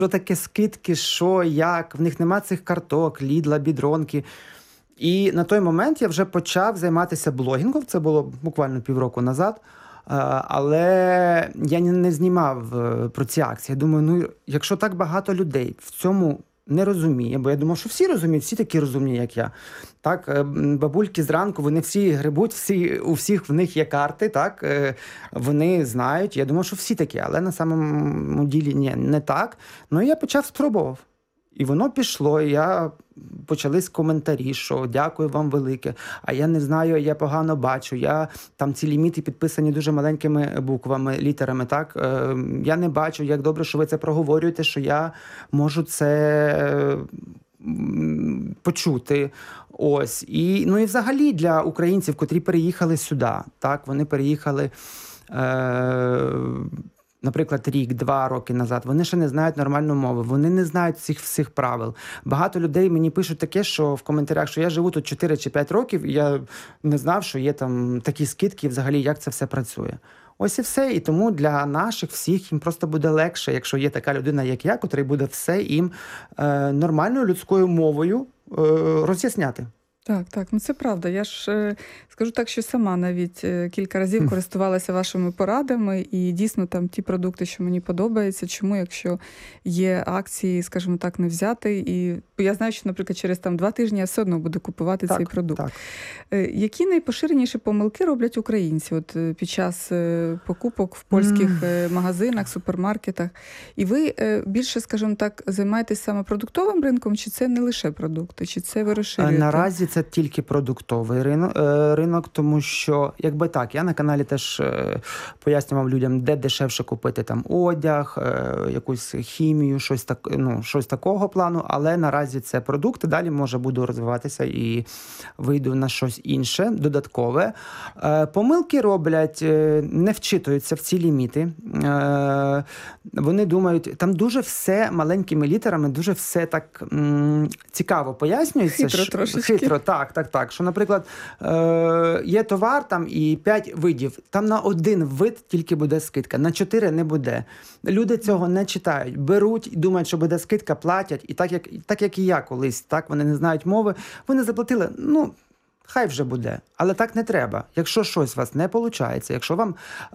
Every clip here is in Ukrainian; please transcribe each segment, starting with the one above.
що таке скидки, що, як, в них нема цих карток, Лідла, Бідронки. І на той момент я вже почав займатися блогінгом, це було буквально півроку назад, але я не знімав про ці акції. Я думаю, ну, якщо так багато людей в цьому не розуміє, бо я думав, що всі розуміють, всі такі розумні, як я. Так, бабульки зранку, вони всі грибуть, у всіх в них є карти, так, вони знають. Я думав, що всі такі, але на самому ділі не так. Ну, я спробував. І воно пішло, і почались коментарі, що дякую вам велике, а я не знаю, я погано бачу, там ці ліміти підписані дуже маленькими буквами, літерами, так, я не бачу, як добре, що ви це проговорюєте, що я можу це почути. Ось. І взагалі для українців, котрі переїхали сюди, так, вони переїхали, наприклад, рік-два роки назад, вони ще не знають нормальну мову, вони не знають цих всіх правил. Багато людей мені пишуть таке, що в коментарях, що я живу тут 4 чи 5 років, і я не знав, що є там такі скидки, взагалі, як це все працює. Ось і все. І тому для наших всіх їм просто буде легше, якщо є така людина, як я, котрий буде все їм нормальною людською мовою роз'ясняти. Так, ну це правда. Я ж скажу так, що сама навіть кілька разів користувалася вашими порадами, і дійсно там ті продукти, що мені подобаються, чому, якщо є акції, скажімо так, не взяти. І я знаю, що, наприклад, через 2 тижні я все одно буду купувати цей продукт. Так. Які найпоширеніші помилки роблять українці під час покупок в польських магазинах, супермаркетах? І ви більше, скажімо так, займаєтесь саме продуктовим ринком, чи це не лише продукти, чи це ви розширюєте? Наразі це тільки продуктовий ринок, тому що, я на каналі теж пояснював людям, де дешевше купити там одяг, якусь хімію, щось такого плану, але наразі це продукти, далі, може, буду розвиватися і вийду на щось інше, додаткове. Помилки роблять, не вчитуються в ці ліміти. Вони думають, там дуже все маленькими літерами, дуже все так цікаво пояснюється. Хитро, так. Що, наприклад, є товар там і 5 видів. Там на 1 вид тільки буде скидка, на 4 не буде. Люди цього не читають. Беруть і думають, що буде скидка, платять. І так як і я колись, так, вони не знають мови. Вони заплатили, хай вже буде. Але так не треба. Якщо щось у вас не виходить, якщо вам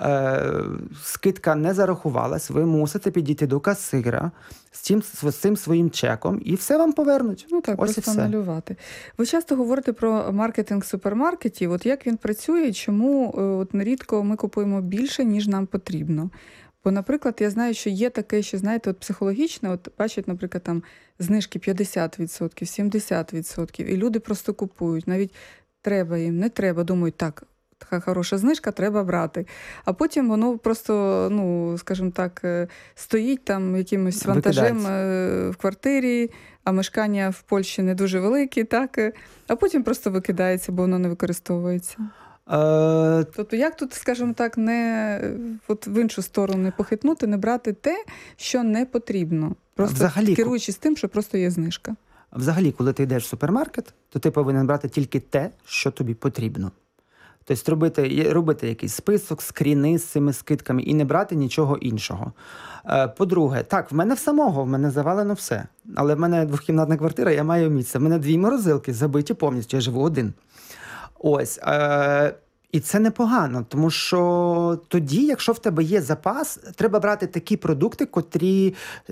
скидка не зарахувалась, ви мусите підійти до касира з цим своїм чеком, і все вам повернуть. Ось просто анулювати. Ви часто говорите про маркетинг супермаркетів. Як він працює, чому нерідко ми купуємо більше, ніж нам потрібно? Бо, наприклад, я знаю, що є таке, що, знаєте, психологічне, бачать, наприклад, там знижки 50%, 70%, і люди просто купують. Навіть треба їм, не треба, думають, так, така хороша знижка, треба брати. А потім воно просто, скажімо так, стоїть там якимось вантажем в квартирі, а мешкання в Польщі не дуже великі, так? А потім просто викидається, бо воно не використовується. Тобто як тут, скажімо так, не в іншу сторону не похитнути, не брати те, що не потрібно? Просто керуючись тим, що просто є знижка. Взагалі, коли ти йдеш в супермаркет, то ти повинен брати тільки те, що тобі потрібно. Тобто робити якийсь список, скріни з цими скидками і не брати нічого іншого. По-друге, так, в мене завалено все. Але в мене 2-кімнатна квартира, я маю місце. В мене 2 морозилки забиті повністю, я живу один. Ось. І це непогано, тому що тоді, якщо в тебе є запас, треба брати такі продукти, котрі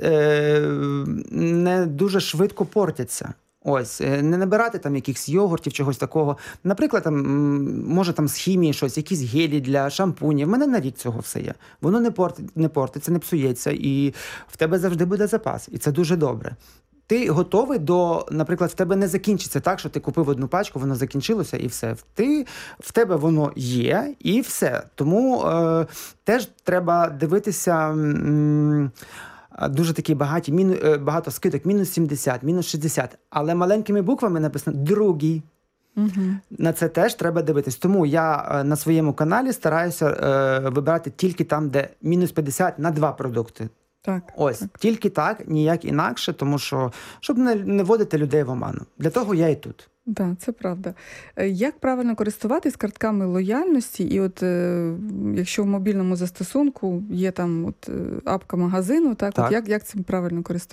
не дуже швидко портяться. Ось, не набирати там якихось йогуртів, чогось такого. Наприклад, може там з хімії щось, якісь гелі для шампунів. В мене на рік цього все є. Воно не портиться, не псується, і в тебе завжди буде запас. І це дуже добре. Ти готовий наприклад, в тебе не закінчиться так, що ти купив 1 пачку, воно закінчилося і все. В тебе воно є і все. Тому теж треба дивитися дуже такі багато скидок, мінус 70, мінус 60. Але маленькими буквами написано «другий». Угу. На це теж треба дивитись. Тому я на своєму каналі стараюся вибирати тільки там, де мінус 50 на 2 продукти. Так. Тільки так, ніяк інакше, тому що, щоб не вводити людей в оману. Для того я і тут. Так, це правда. Як правильно користуватись картками лояльності? І от якщо в мобільному застосунку є там от апка магазину, так, от Так. як цим правильно користуватися?